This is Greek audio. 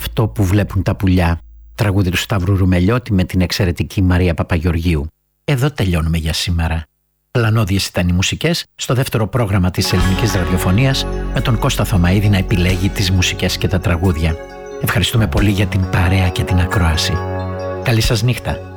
αυτό που βλέπουν τα πουλιά. Τραγούδι του Σταύρου Ρουμελιώτη με την εξαιρετική Μαρία Παπαγεωργίου. Εδώ τελειώνουμε για σήμερα. Πλανώδιες ήταν οι μουσικές στο δεύτερο πρόγραμμα της ελληνικής ραδιοφωνίας, με τον Κώστα Θωμαίδη να επιλέγει τις μουσικές και τα τραγούδια. Ευχαριστούμε πολύ για την παρέα και την ακρόαση. Καλή σας νύχτα.